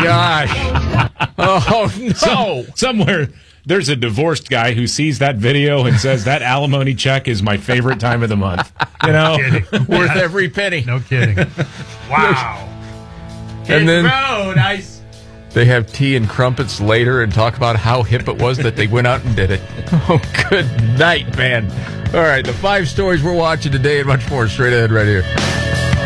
gosh. Oh, no. Somewhere there's a divorced guy who sees that video and says that alimony check is my favorite time of the month. You know? Worth every penny. No kidding. Wow. And then nice. they have tea and crumpets later and talk about how hip it was that they went out and did it. Oh, good night, man. All right, the 5 stories we're watching today and much more straight ahead right here.